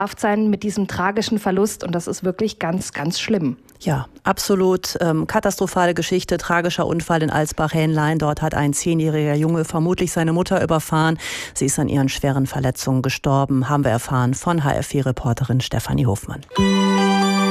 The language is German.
sein mit diesem tragischen Verlust und das ist wirklich ganz, ganz schlimm. Ja, absolut katastrophale Geschichte, tragischer Unfall in Alsbach-Hähnlein. Dort hat ein 10-jähriger Junge vermutlich seine Mutter überfahren. Sie ist an ihren schweren Verletzungen gestorben, haben wir erfahren von HR4-Reporterin Stefanie Hofmann.